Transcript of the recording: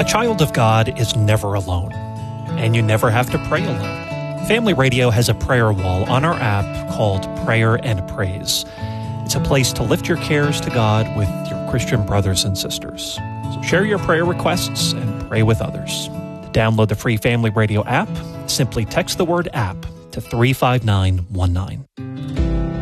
child of God is never alone, and you never have to pray alone. Family Radio has a prayer wall on our app called Prayer and Praise. It's a place to lift your cares to God with your Christian brothers and sisters. So share your prayer requests and pray with others. To download the free Family Radio app, simply text the word app to 35919.